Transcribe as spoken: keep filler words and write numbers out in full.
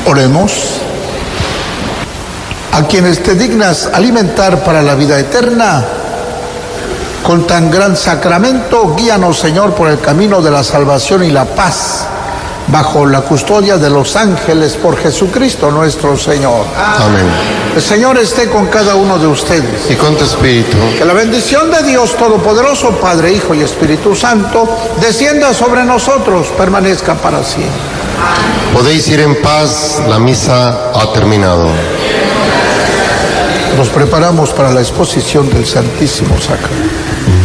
Oremos. A quienes te dignas alimentar para la vida eterna, con tan gran sacramento, guíanos, Señor, por el camino de la salvación y la paz, bajo la custodia de los ángeles, por Jesucristo nuestro Señor. Amén. El Señor esté con cada uno de ustedes. Y con tu espíritu. Que la bendición de Dios Todopoderoso, Padre, Hijo y Espíritu Santo, descienda sobre nosotros, permanezca para siempre. Podéis ir en paz, la misa ha terminado. Nos preparamos para la exposición del Santísimo Sacramento.